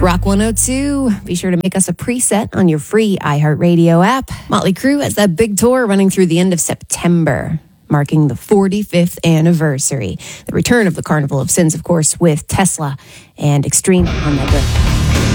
Rock 102. Be sure to make us a preset on your free iHeartRadio app. Motley Crue has that big tour running through the end of September, marking the 45th anniversary. The return of the Carnival of Sins, of course, with Tesla and Extreme on the